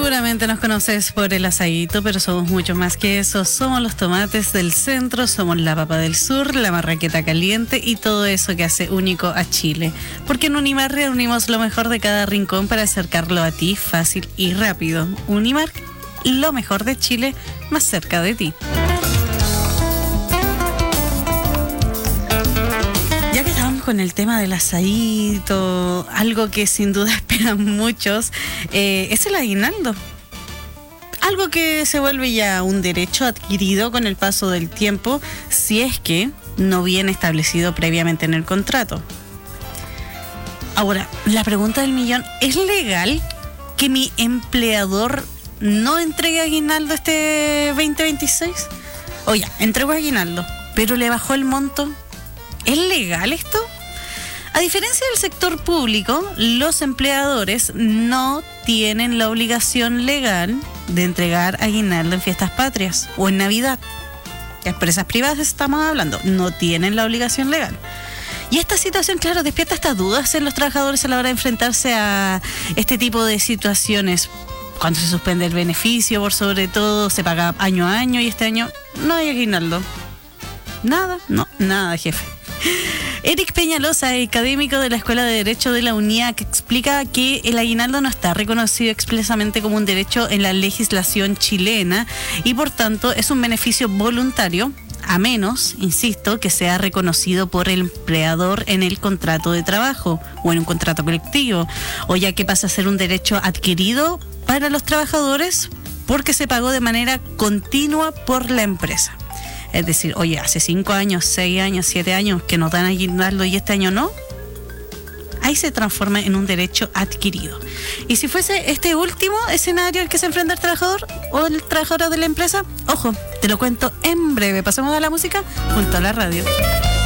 Seguramente nos conoces por el asadito, pero somos mucho más que eso. Somos los tomates del centro, somos la papa del sur, la marraqueta caliente y todo eso que hace único a Chile. Porque en Unimar reunimos lo mejor de cada rincón para acercarlo a ti fácil y rápido. Unimar, lo mejor de Chile, más cerca de ti. Ya que estamos con el tema del asadito, algo que sin duda esperan muchos, es el aguinaldo. Algo que se vuelve ya un derecho adquirido con el paso del tiempo, si es que no viene establecido previamente en el contrato. Ahora, la pregunta del millón, ¿es legal que mi empleador no entregue aguinaldo este 2026? Oye, entregó aguinaldo, pero le bajó el monto. ¿Es legal esto? A diferencia del sector público, los empleadores no tienen la obligación legal de entregar aguinaldo en fiestas patrias o en Navidad. Empresas privadas estamos hablando, no tienen la obligación legal. Y esta situación, claro, despierta estas dudas en los trabajadores a la hora de enfrentarse a este tipo de situaciones. Cuando se suspende el beneficio, por sobre todo, se paga año a año y este año no hay aguinaldo. Nada, jefe. Eric Peñalosa, académico de la Escuela de Derecho de la UNIAC, explica que el aguinaldo no está reconocido expresamente como un derecho en la legislación chilena y por tanto es un beneficio voluntario, a menos, insisto, que sea reconocido por el empleador en el contrato de trabajo o en un contrato colectivo, o ya que pasa a ser un derecho adquirido para los trabajadores porque se pagó de manera continua por la empresa. Es decir, oye, hace 5 años, 6 años, 7 años que nos dan aguinaldo y este año no, ahí se transforma en un derecho adquirido. Y si fuese este último escenario el que se enfrenta el trabajador o el trabajador de la empresa, ojo, te lo cuento en breve. Pasamos a la música junto a la radio.